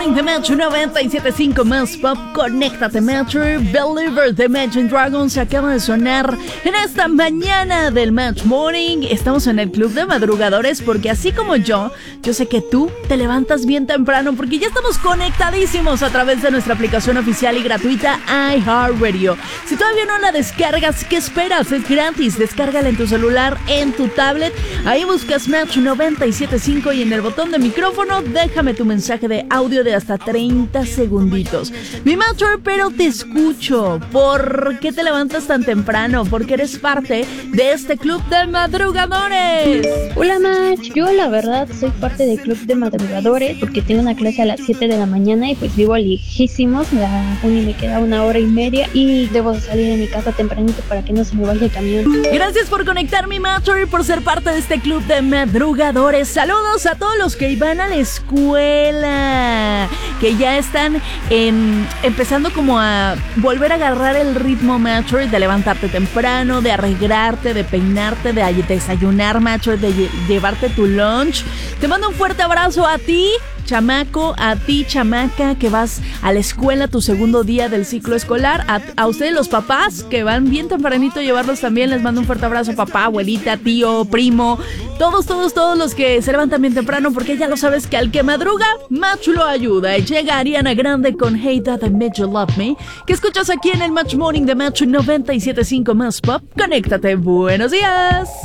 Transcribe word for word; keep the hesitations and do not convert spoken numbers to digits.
Morning de Metro noventa y siete punto cinco más pop. Conéctate Metro. Believer de Imagine Dragons se acaba de sonar en esta mañana del Metro Morning. Estamos en el club de madrugadores porque así como yo, yo sé que tú te levantas bien temprano porque ya estamos conectadísimos a través de nuestra aplicación oficial y gratuita iHeartRadio. Si todavía no la descargas, ¿qué esperas? Es gratis. Descárgala en tu celular, en tu tablet. Ahí buscas Metro noventa y siete punto cinco y en el botón de micrófono déjame tu mensaje de audio de hasta treinta segunditos. Mi Metro, pero te escucho. ¿Por qué te levantas tan temprano? Porque eres parte de este club de madrugadores. Hola Mach, yo la verdad soy parte del club de madrugadores porque tengo una clase a las siete de la mañana y pues vivo lejísimos, la uni me queda una hora y media y debo salir de mi casa tempranito para que no se me vaya el camión. Gracias por conectar mi Metro y por ser parte de este club de madrugadores. Saludos a todos los que van a la escuela, que ya están en, empezando como a volver a agarrar el ritmo Metro, de levantarte temprano, de arreglarte, de peinarte, de desayunar Metro, de lle- llevarte tu lunch. Te mando un fuerte abrazo a ti, chamaco, a ti, chamaca, que vas a la escuela tu segundo día del ciclo escolar. A, a ustedes los papás que van bien tempranito a llevarlos también, les mando un fuerte abrazo, papá, abuelita, tío, primo, todos, todos, todos los que se levantan bien temprano, porque ya lo sabes que al que madruga, Match lo ayuda. Y llega Ariana Grande con Hey Dad, I Made You Love Me, que escuchas aquí en el Match Morning de Match noventa y siete punto cinco más pop. Conéctate, buenos días.